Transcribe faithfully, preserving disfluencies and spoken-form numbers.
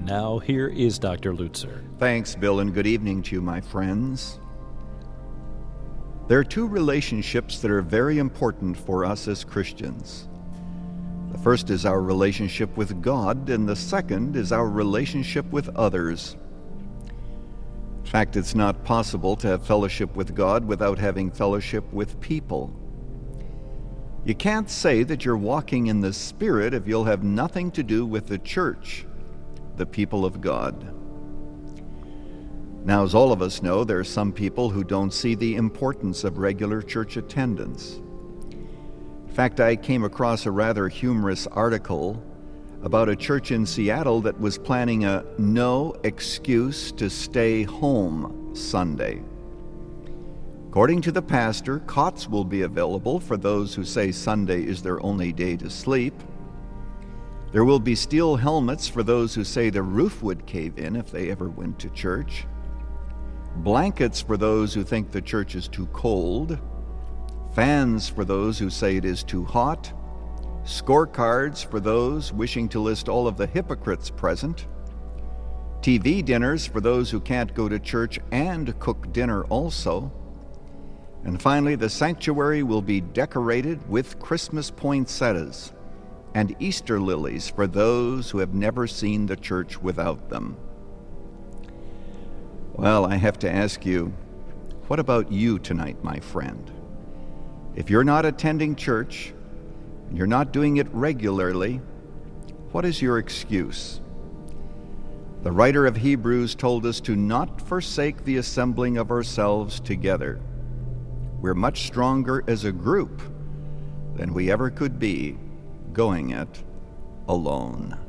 now, here is Doctor Lutzer. Thanks, Bill, and good evening to you, my friends. There are two relationships that are very important for us as Christians. The first is our relationship with God, and the second is our relationship with others. In fact, it's not possible to have fellowship with God without having fellowship with people. You can't say that you're walking in the Spirit if you'll have nothing to do with the church, the people of God. Now, as all of us know, there are some people who don't see the importance of regular church attendance. In fact, I came across a rather humorous article about a church in Seattle that was planning a no excuse to stay home Sunday. According to the pastor, cots will be available for those who say Sunday is their only day to sleep. There will be steel helmets for those who say the roof would cave in if they ever went to church. Blankets for those who think the church is too cold. Fans for those who say it is too hot. Scorecards for those wishing to list all of the hypocrites present. T V dinners for those who can't go to church and cook dinner also. And finally, the sanctuary will be decorated with Christmas poinsettias and Easter lilies for those who have never seen the church without them. Well, I have to ask you, what about you tonight, my friend? If you're not attending church, and you're not doing it regularly, what is your excuse? The writer of Hebrews told us to not forsake the assembling of ourselves together. We're much stronger as a group than we ever could be going it alone.